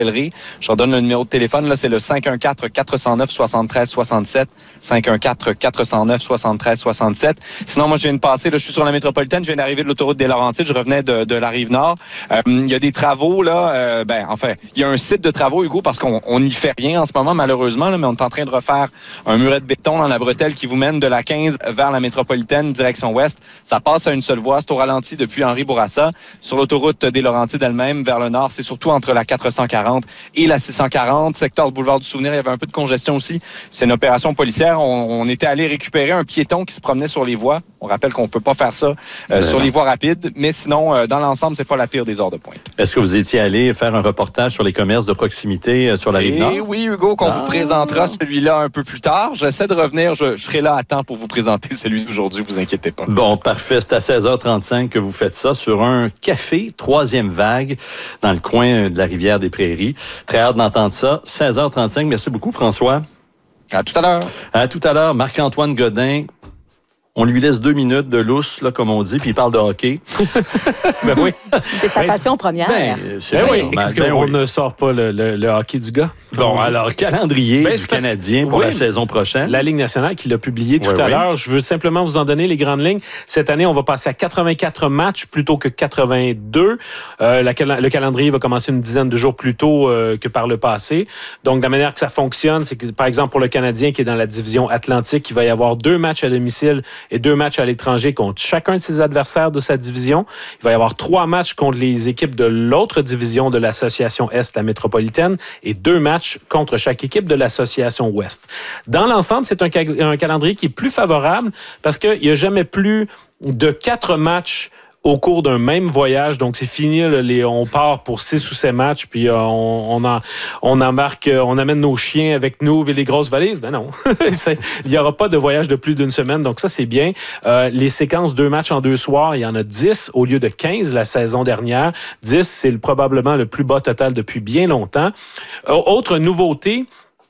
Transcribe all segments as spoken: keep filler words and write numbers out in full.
Je redonne le numéro de téléphone, là, c'est le cinq un quatre, quatre zéro neuf, soixante-treize soixante-sept. cinq un quatre, quatre zéro neuf, soixante-treize soixante-sept. Sinon, moi, je viens de passer, là, je suis sur la métropolitaine, je viens d'arriver de l'autoroute des Laurentides, je revenais de, de la Rive-Nord. Euh, il y a des travaux, là, euh, ben, enfin, il y a un site de travaux, Hugo, parce qu'on on n'y fait rien en ce moment, malheureusement, là, mais on est en train de refaire un muret de béton dans la bretelle qui vous mène de la quinze vers la métropolitaine, direction ouest. Ça passe à une seule voie, c'est au ralenti depuis Henri Bourassa. Sur l'autoroute des Laurentides elle-même, vers le nord, c'est surtout entre la quatre cent quarante et la six cent quarante. Secteur du boulevard du Souvenir, il y avait un peu de congestion aussi. C'est une opération policière. On, on était allé récupérer un piéton qui se promenait sur les voies. On rappelle qu'on peut pas faire ça euh, sur les voies rapides, mais sinon, euh, dans l'ensemble, c'est pas la pire des heures de pointe. Est-ce que vous étiez allé faire un reportage sur les commerces de proximité euh, sur la Rive-Nord? Et oui, Hugo, qu'on ah. vous présentera celui-là un peu plus tard. J'essaie de revenir, je, je serai là à temps pour vous présenter celui d'aujourd'hui, vous inquiétez pas. Bon, parfait. C'est à seize heures trente-cinq que vous faites ça sur un café, troisième vague, dans le coin de la rivière des Prairies. Très hâte d'entendre ça. seize heures trente-cinq. Merci beaucoup, François. À tout à l'heure. À tout à l'heure. Marc-Antoine Godin. On lui laisse deux minutes de lousse, là, comme on dit, puis il parle de hockey. Ben oui. C'est sa passion première. Ben, ben oui. Est-ce qu'on ben oui. ne sort pas le, le, le hockey du gars? Bon, alors, calendrier ben, du Canadien pour oui, la saison prochaine. La Ligue nationale qui l'a publié tout oui, à oui. l'heure. Je veux simplement vous en donner les grandes lignes. Cette année, on va passer à quatre-vingt-quatre matchs plutôt que quatre-vingt-deux. Euh, la, le calendrier va commencer une dizaine de jours plus tôt euh, que par le passé. Donc, de la manière que ça fonctionne, c'est que, par exemple, pour le Canadien qui est dans la division Atlantique, il va y avoir deux matchs à domicile et deux matchs à l'étranger contre chacun de ses adversaires de sa division. Il va y avoir trois matchs contre les équipes de l'autre division de l'association Est, la métropolitaine, et deux matchs contre chaque équipe de l'association Ouest. Dans l'ensemble, c'est un, un calendrier qui est plus favorable parce qu'il n'y a jamais plus de quatre matchs au cours d'un même voyage. Donc, c'est fini, là, les, on part pour six ou sept matchs, puis euh, on, on, en, on embarque, euh, on amène nos chiens avec nous et les grosses valises. Ben non, il n'y aura pas de voyage de plus d'une semaine, donc ça, c'est bien. Euh, les séquences deux matchs en deux soirs, il y en a dix au lieu de quinze la saison dernière. dix, c'est le, probablement le plus bas total depuis bien longtemps. Euh, autre nouveauté,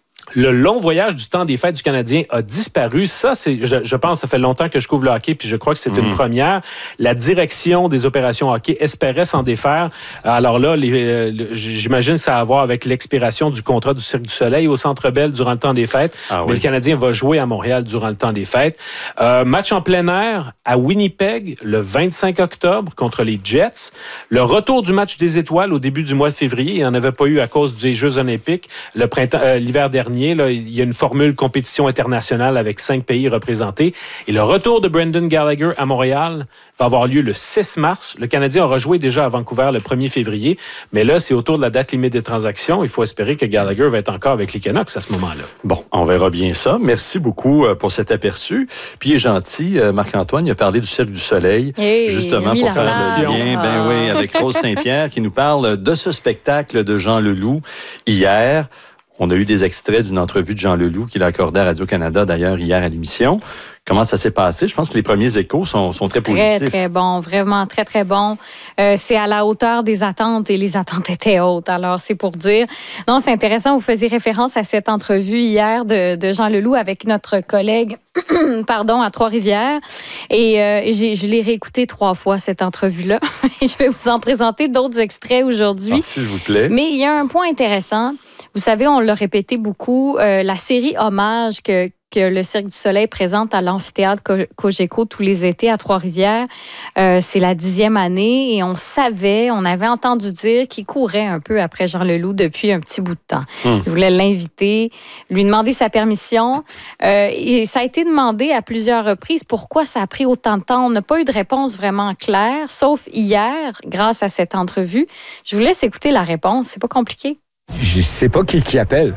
le long voyage du temps des fêtes du Canadien a disparu. Ça, c'est, je, je pense, ça fait longtemps que je couvre le hockey, puis je crois que c'est mmh. une première. La direction des opérations hockey espérait s'en défaire. Alors là, les, euh, j'imagine que ça a à voir avec l'expiration du contrat du Cirque du Soleil au Centre Bell durant le temps des fêtes. Ah, mais oui. Le Canadien va jouer à Montréal durant le temps des fêtes. Euh, match en plein air à Winnipeg le vingt-cinq octobre contre les Jets. Le retour du match des étoiles au début du mois de février. Il n'y en avait pas eu à cause des Jeux olympiques le printemps, euh, l'hiver dernier. Là, il y a une formule compétition internationale avec cinq pays représentés. Et le retour de Brendan Gallagher à Montréal va avoir lieu le six mars. Le Canadien aura joué déjà à Vancouver le premier février. Mais là, c'est autour de la date limite des transactions. Il faut espérer que Gallagher va être encore avec les Canucks à ce moment-là. Bon, on verra bien ça. Merci beaucoup pour cet aperçu. Puis il est gentil, Marc-Antoine, il a parlé du Cirque du Soleil, hey, justement pour faire le lien, ben oui, avec Rose Saint-Pierre qui nous parle de ce spectacle de Jean Leloup hier. On a eu des extraits d'une entrevue de Jean Leloup qu'il a accordé à Radio-Canada, d'ailleurs, hier à l'émission. Comment ça s'est passé? Je pense que les premiers échos sont, sont très positifs. Très, très bon. Vraiment très, très bon. Euh, c'est à la hauteur des attentes et les attentes étaient hautes. Alors, c'est pour dire... Non, c'est intéressant. Vous faisiez référence à cette entrevue hier de, de Jean Leloup avec notre collègue pardon, à Trois-Rivières. Et euh, j'ai, je l'ai réécouté trois fois, cette entrevue-là. Je vais vous en présenter d'autres extraits aujourd'hui. Ah, s'il vous plaît. Mais il y a un point intéressant. Vous savez, on l'a répété beaucoup, euh, la série Hommage que, que le Cirque du Soleil présente à l'amphithéâtre Cogeco tous les étés à Trois-Rivières, euh, c'est la dixième année et on savait, on avait entendu dire qu'il courait un peu après Jean Leloup depuis un petit bout de temps. Hum. Il voulait l'inviter, lui demander sa permission euh, et ça a été demandé à plusieurs reprises pourquoi ça a pris autant de temps. On n'a pas eu de réponse vraiment claire, sauf hier, grâce à cette entrevue. Je vous laisse écouter la réponse, c'est pas compliqué. Je sais pas qui, qui appelle.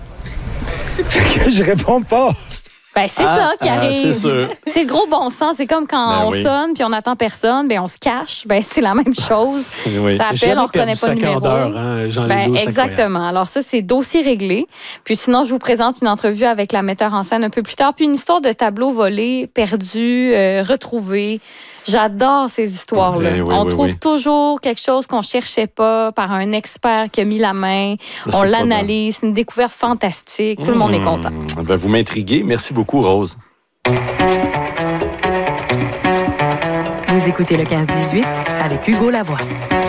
Fait que je réponds pas. Ben, c'est ah, ça qui arrive. Ah, c'est, c'est le gros bon sens. C'est comme quand ben on oui. sonne puis on n'attend personne, ben on se cache. Ben, c'est la même chose. Oui. Ça appelle, on ne reconnaît pas le numéro. Candeur, hein, Jean ben, Leloup, exactement. Alors ça, c'est dossier réglé. Puis sinon, je vous présente une entrevue avec la metteur en scène un peu plus tard. Puis une histoire de tableau volé, perdu, euh, retrouvé. J'adore ces histoires-là. Oui, oui, on oui, trouve oui. toujours quelque chose qu'on ne cherchait pas par un expert qui a mis la main. Ça, on l'analyse. C'est une découverte fantastique. Tout mmh. le monde est content. Ben, vous m'intriguez. Merci beaucoup, Rose. Vous écoutez le quinze dix-huit avec Hugo Lavoie.